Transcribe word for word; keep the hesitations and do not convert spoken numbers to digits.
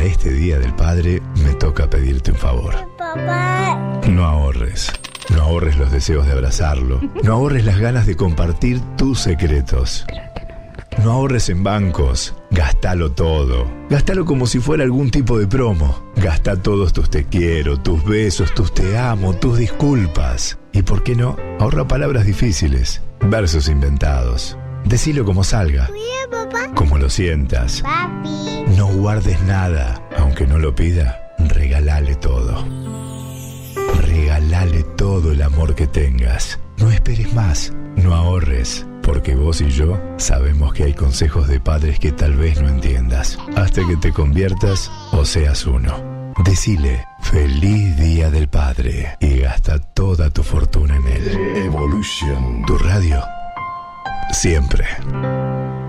este Día del Padre me toca pedirte un favor. Papá. No ahorres. No ahorres los deseos de abrazarlo. No ahorres las ganas de compartir tus secretos. No ahorres en bancos. Gastalo todo. Gastalo como si fuera algún tipo de promo. Gasta todos tus te quiero, tus besos, tus te amo, tus disculpas. Y por qué no, ahorra palabras difíciles, versos inventados. Decilo como salga. Mira, papá. Como lo sientas. Papi. No guardes nada. Aunque no lo pida, regalale todo. Regalale todo el amor que tengas. No esperes más. No ahorres. Porque vos y yo sabemos que hay consejos de padres que tal vez no entiendas. Hasta que te conviertas o seas uno. Decile, feliz Día del Padre. Y gasta toda tu fortuna en él. Evolution. Tu radio. Siempre.